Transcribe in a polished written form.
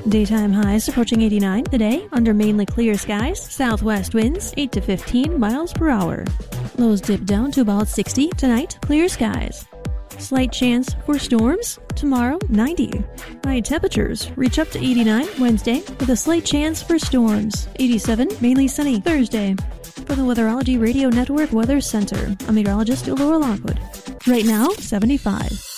Daytime highs approaching 89 today under mainly clear skies. Southwest winds 8 to 15 miles per hour. Lows dip down to about 60 tonight. Clear skies. Slight chance for storms tomorrow, 90. High temperatures reach up to 89 Wednesday with a slight chance for storms. 87, mainly sunny Thursday. For the Weatherology Radio Network Weather Center, I'm meteorologist Laura Lockwood. Right now, 75.